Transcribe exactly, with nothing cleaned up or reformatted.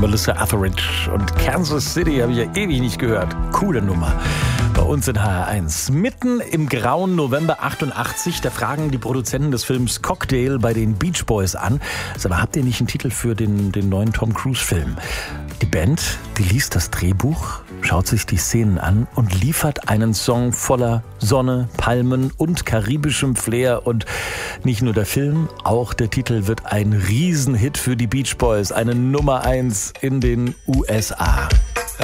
Melissa Etheridge. Und Kansas City habe ich ja ewig nicht gehört. Coole Nummer. Bei uns in H R eins. Mitten im grauen November achtundachtzig, da fragen die Produzenten des Films Cocktail bei den Beach Boys an. Sag mal, habt ihr nicht einen Titel für den, den neuen Tom Cruise-Film? Die Band, die liest das Drehbuch, schaut sich die Szenen an und liefert einen Song voller Sonne, Palmen und karibischem Flair. Und nicht nur der Film, auch der Titel wird ein Riesenhit für die Beach Boys, eine Nummer eins in den U S A.